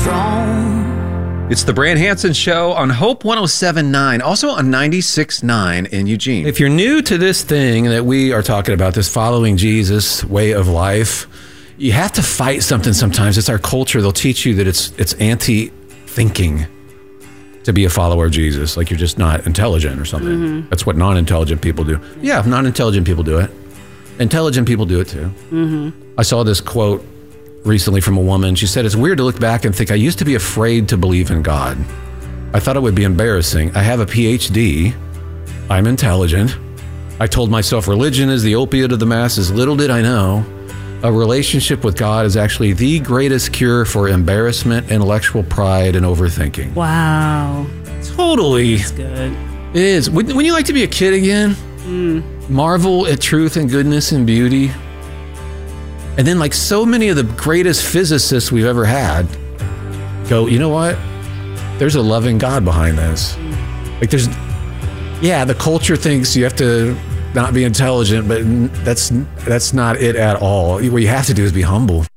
strong. It's the Brand Hansen Show on Hope 107.9, also on 96.9 in Eugene. If you're new to this thing that we are talking about, this following Jesus way of life, you have to fight something sometimes. It's our culture. They'll teach you that it's anti-thinking to be a follower of Jesus, like you're just not intelligent or something. Mm-hmm. That's what non-intelligent people do. Yeah, non-intelligent people do it. Intelligent people do it too. Mm-hmm. I saw this quote recently from a woman. She said, it's weird to look back and think I used to be afraid to believe in God. I thought it would be embarrassing. I have a PhD. I'm intelligent. I told myself religion is the opiate of the masses. Little did I know, a relationship with God is actually the greatest cure for embarrassment, intellectual pride, and overthinking. Wow. Totally. That's good. It is. Wouldn't you like to be a kid again? Marvel at truth and goodness and beauty. And then, like so many of the greatest physicists we've ever had go, you know what? There's a loving God behind this. Like the culture thinks you have to not be intelligent, but that's not it at all. What you have to do is be humble.